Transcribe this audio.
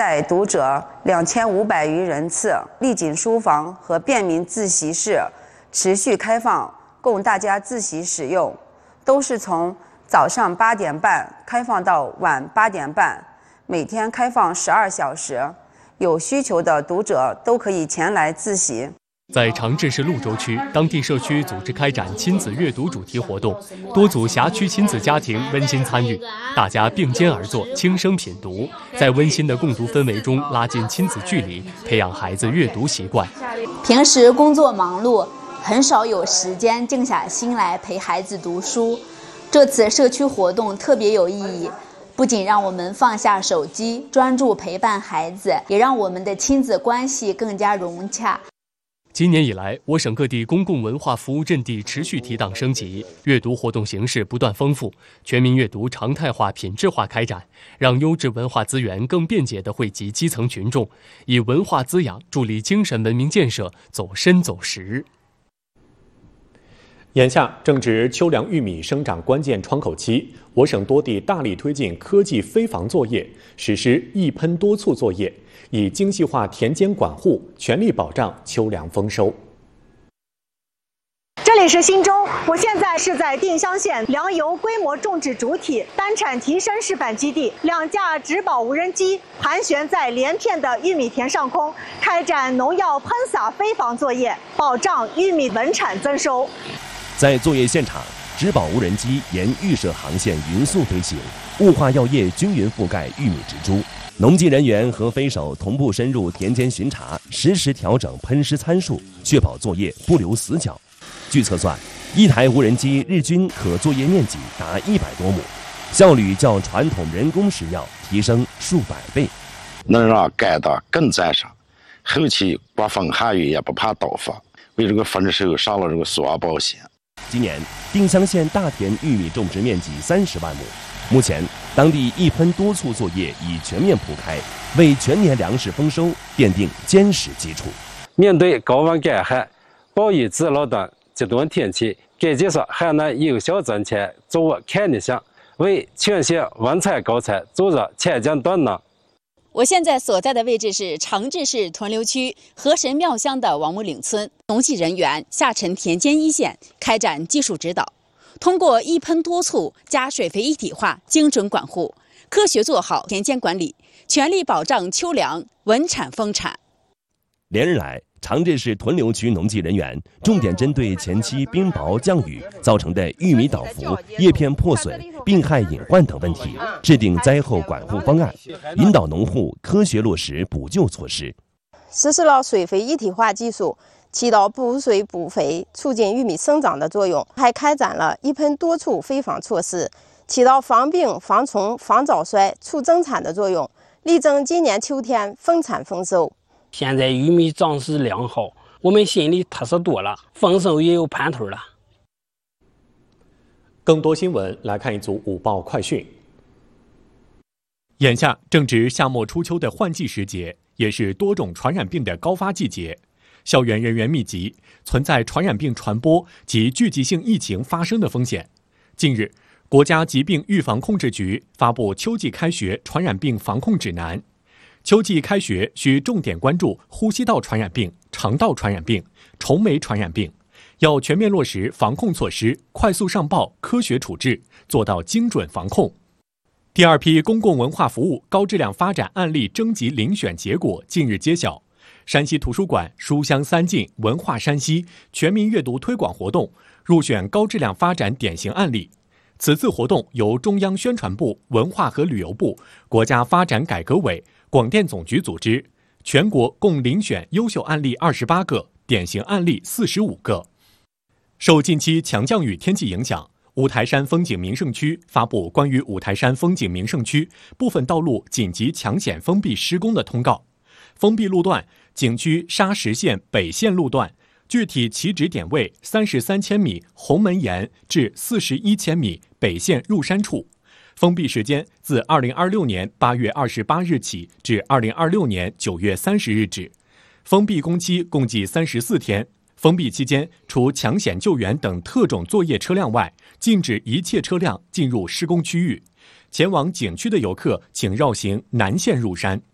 待读者2500余人次，丽景书房和便民自习室持续开放，供大家自习使用，都是从早上8点半开放到晚8点半，每天开放12小时，有需求的读者都可以前来自习。 在长治市潞州区，当地社区组织开展亲子阅读主题活动，多组辖区亲子家庭温馨参与，大家并肩而坐，轻声品读，在温馨的共读氛围中拉近亲子距离，培养孩子阅读习惯。 平时工作忙碌，很少有时间静下心来陪孩子读书，这次社区活动特别有意义，不仅让我们放下手机，专注陪伴孩子，也让我们的亲子关系更加融洽。 今年以来，我省各地公共文化服务阵地持续提档升级，阅读活动形式不断丰富，全民阅读常态化、品质化开展，让优质文化资源更便捷地惠及基层群众，以文化滋养助力精神文明建设走深走实。 眼下正值秋粮玉米生长关键窗口期，我省多地大力推进科技飞防作业，实施一喷多促作业，以精细化田间管护，全力保障秋粮丰收。 这里是忻州，我现在是在定襄县粮油规模种植主体单产提升示范基地，2架植保无人机盘旋在连片的玉米田上空，开展农药喷洒飞防作业，保障玉米稳产增收。 在作业现场，植保无人机沿预设航线匀速飞行，雾化药液均匀覆盖玉米植株。农技人员和飞手同步深入田间巡查，实时调整喷施参数，确保作业不留死角。据测算，一台无人机日均可作业面积达100多亩，效率较传统人工施药提升数百倍， 能让盖得更赞赏，后期刮风下雨也不怕倒发，为这个丰收上了这个索保险。 今年定襄县大田玉米种植面积30万亩，目前当地一喷多促作业已全面铺开，为全年粮食丰收奠定坚实基础。 面对高温干旱、暴雨滋扰等极端天气，该技术还能有效增强作物抗逆性，为全县稳产高产做入前进动能。 我现在所在的位置是长治市屯留区河神庙乡的王母岭村，农技人员下沉田间一线，开展技术指导，通过一喷多促加水肥一体化精准管护，科学做好田间管理，全力保障秋粮稳产丰产。 连日来，长治市屯留区农技人员重点针对前期冰雹降雨造成的玉米倒伏、叶片破损、病害隐患等问题，制定灾后管护方案，引导农户科学落实补救措施。 实施了水肥一体化技术，起到补水补肥、促进玉米生长的作用，还开展了一喷多促飞防措施，起到防病、防虫、防早衰、促增产的作用，力争今年秋天丰产丰收。 现在玉米长势良好，我们心里踏实多了，丰收也有盼头了。 更多新闻来看一组午报快讯。 眼下正值夏末初秋的换季时节，也是多种传染病的高发季节，校园人员密集，存在传染病传播及聚集性疫情发生的风险。近日，国家疾病预防控制局发布秋季开学传染病防控指南。秋季开学需重点关注呼吸道传染病、肠道传染病、虫媒传染病，要全面落实防控措施，快速上报、科学处置，做到精准防控。第二批公共文化服务高质量发展案例征集遴选结果近日揭晓，山西图书馆书香三进文化山西全民阅读推广活动入选高质量发展典型案例。此次活动由中央宣传部、文化和旅游部、国家发展改革委、广电总局组织，全国共遴选优秀案例28个，典型案例45个。受近期强降雨天气影响，五台山风景名胜区发布关于五台山风景名胜区部分道路紧急抢险封闭施工的通告。封闭路段：景区沙石县北线路段，具体起止点位33千米红门岩至41千米北线入山处。封闭时间自2026年8月28日起至2026年9月30日止。封闭工期共计34天。封闭期间，除抢险救援等特种作业车辆外，禁止一切车辆进入施工区域。前往景区的游客请绕行南线入山。